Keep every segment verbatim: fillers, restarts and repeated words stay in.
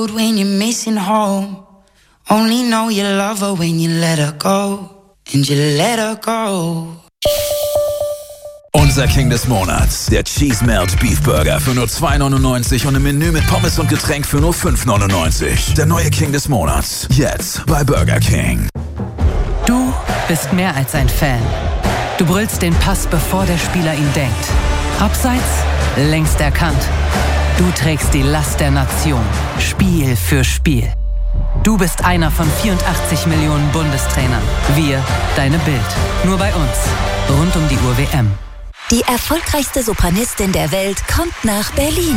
When you're missing home, only know you love her when you let her go, and you let her go. Unser King des Monats, der Cheese Melt Beef Burger für nur zwei neunundneunzig und im Menü mit Pommes und Getränk für nur fünf neunundneunzig. Der neue King des Monats, jetzt bei Burger King. Du bist mehr als ein Fan. Du brüllst den Pass, bevor der Spieler ihn denkt. Abseits, längst erkannt. Du trägst die Last der Nation, Spiel für Spiel. Du bist einer von vierundachtzig Millionen Bundestrainern. Wir, deine Bild. Nur bei uns. Rund um die Uhr W M. Die erfolgreichste Sopranistin der Welt kommt nach Berlin.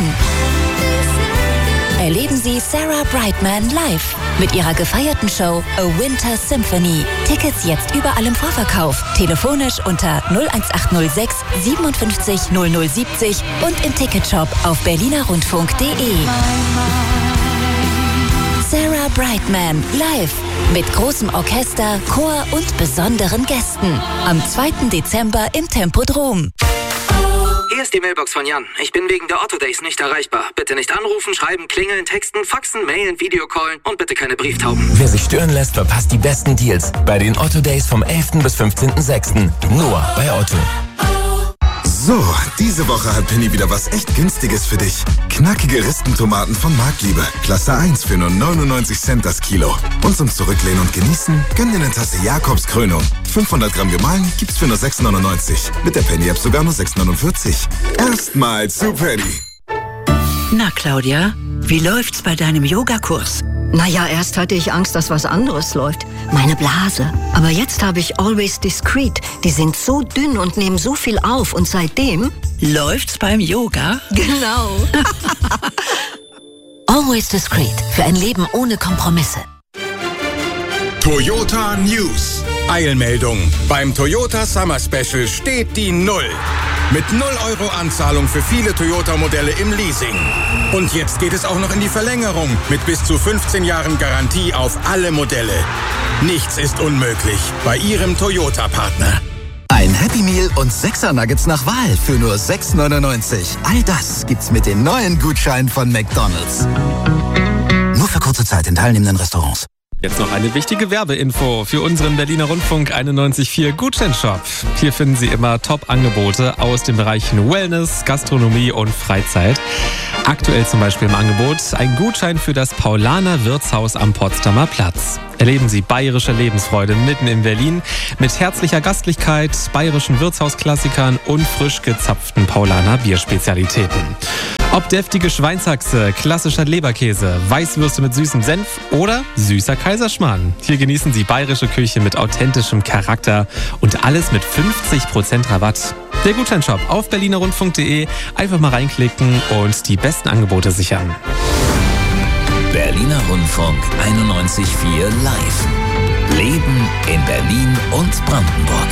Erleben Sie Sarah Brightman live mit ihrer gefeierten Show A Winter Symphony. Tickets jetzt überall im Vorverkauf. Telefonisch unter null eins acht null sechs siebenundfünfzig null null siebzig und im Ticketshop auf berlinerrundfunk punkt de. Sarah Brightman live mit großem Orchester, Chor und besonderen Gästen. Am zweiten Dezember im Tempodrom. Hier ist die Mailbox von Jan. Ich bin wegen der Otto Days nicht erreichbar. Bitte nicht anrufen, schreiben, klingeln, texten, faxen, mailen, Videocallen und bitte keine Brieftauben. Wer sich stören lässt, verpasst die besten Deals bei den Otto Days vom elften bis fünfzehnten sechsten Nur bei Otto. So, diese Woche hat Penny wieder was echt Günstiges für dich. Knackige Ristentomaten von Marktliebe. Klasse eins für nur neunundneunzig Cent das Kilo. Und zum Zurücklehnen und Genießen, gönn dir eine Tasse Jakobs Krönung. fünfhundert Gramm gemahlen gibt's für nur sechs neunundneunzig. Mit der Penny-App sogar nur sechs neunundvierzig. Erstmal zu Penny. Na, Claudia, wie läuft's bei deinem Yogakurs? Naja, erst hatte ich Angst, dass was anderes läuft. Meine Blase. Aber jetzt habe ich Always Discreet. Die sind so dünn und nehmen so viel auf. Und seitdem... Läuft's beim Yoga? Genau. Always Discreet. Für ein Leben ohne Kompromisse. Toyota News. Eilmeldung. Beim Toyota Summer Special steht die Null. Mit null Euro Anzahlung für viele Toyota-Modelle im Leasing. Und jetzt geht es auch noch in die Verlängerung mit bis zu fünfzehn Jahren Garantie auf alle Modelle. Nichts ist unmöglich bei Ihrem Toyota-Partner. Ein Happy Meal und sechser Nuggets nach Wahl für nur sechs neunundneunzig. All das gibt's mit den neuen Gutscheinen von McDonald's. Nur für kurze Zeit in teilnehmenden Restaurants. Jetzt noch eine wichtige Werbeinfo für unseren Berliner Rundfunk einundneunzig Komma vier Gutscheinshop. Hier finden Sie immer Top-Angebote aus den Bereichen Wellness, Gastronomie und Freizeit. Aktuell zum Beispiel im Angebot ein Gutschein für das Paulaner Wirtshaus am Potsdamer Platz. Erleben Sie bayerische Lebensfreude mitten in Berlin mit herzlicher Gastlichkeit, bayerischen Wirtshausklassikern und frisch gezapften Paulaner Bierspezialitäten. Ob deftige Schweinshaxe, klassischer Leberkäse, Weißwürste mit süßem Senf oder süßer Kaiserschmarrn. Hier genießen Sie bayerische Küche mit authentischem Charakter und alles mit fünfzig Prozent Rabatt. Der Gutscheinshop auf berlinerrundfunk punkt de. Einfach mal reinklicken und die besten Angebote sichern. Berliner Rundfunk einundneunzig Komma vier live. Leben in Berlin und Brandenburg.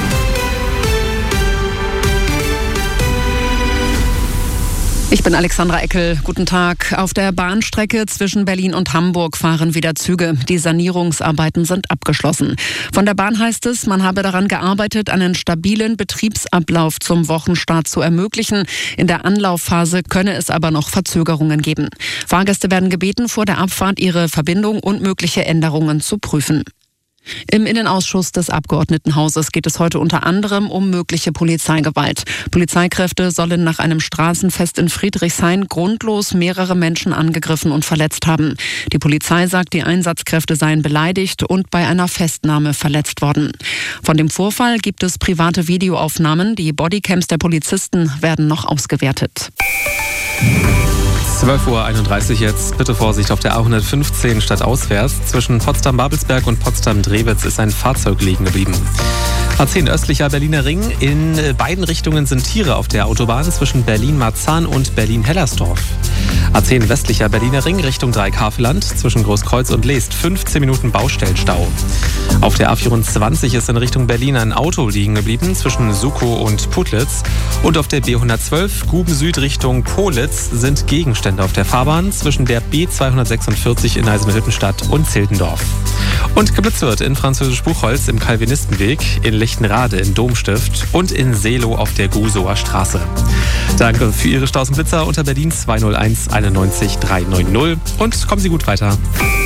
Ich bin Alexandra Eckel. Guten Tag. Auf der Bahnstrecke zwischen Berlin und Hamburg fahren wieder Züge. Die Sanierungsarbeiten sind abgeschlossen. Von der Bahn heißt es, man habe daran gearbeitet, einen stabilen Betriebsablauf zum Wochenstart zu ermöglichen. In der Anlaufphase könne es aber noch Verzögerungen geben. Fahrgäste werden gebeten, vor der Abfahrt ihre Verbindung und mögliche Änderungen zu prüfen. Im Innenausschuss des Abgeordnetenhauses geht es heute unter anderem um mögliche Polizeigewalt. Polizeikräfte sollen nach einem Straßenfest in Friedrichshain grundlos mehrere Menschen angegriffen und verletzt haben. Die Polizei sagt, die Einsatzkräfte seien beleidigt und bei einer Festnahme verletzt worden. Von dem Vorfall gibt es private Videoaufnahmen. Die Bodycams der Polizisten werden noch ausgewertet. zwölf Uhr einunddreißig jetzt. Bitte Vorsicht auf der A hundertfünfzehn stadtauswärts. Zwischen Potsdam-Babelsberg und Potsdam-Drewitz ist ein Fahrzeug liegen geblieben. A zehn östlicher Berliner Ring. In beiden Richtungen sind Tiere auf der Autobahn zwischen Berlin-Marzahn und Berlin-Hellersdorf. A zehn westlicher Berliner Ring Richtung Dreieck-Havelland. Zwischen Großkreuz und Leest fünfzehn Minuten Baustellenstau. Auf der A vierundzwanzig ist in Richtung Berlin ein Auto liegen geblieben zwischen Sukow und Putlitz. Und auf der B hundertzwölf Guben Süd Richtung Politz sind Gegenstände auf der Fahrbahn zwischen der B zweihundertsechsundvierzig in Eisenhüttenstadt und Zehlendorf. Und geblitzt wird in Französisch-Buchholz im Calvinistenweg, in Lichtenrade in Domstift und in Seelow auf der Gusower Straße. Danke für Ihre Staus und Blitzer unter Berlin zwei null eins einundneunzig dreihundertneunzig und kommen Sie gut weiter.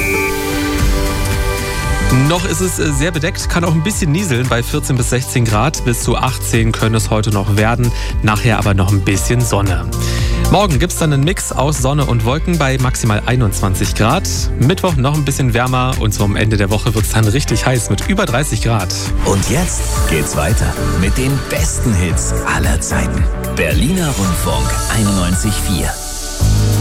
Noch ist es sehr bedeckt, kann auch ein bisschen nieseln bei vierzehn bis sechzehn Grad. Bis zu achtzehn können es heute noch werden, nachher aber noch ein bisschen Sonne. Morgen gibt es dann einen Mix aus Sonne und Wolken bei maximal einundzwanzig Grad. Mittwoch noch ein bisschen wärmer und zum Ende der Woche wird es dann richtig heiß mit über dreißig Grad. Und jetzt geht's weiter mit den besten Hits aller Zeiten. Berliner Rundfunk einundneunzig Komma vier.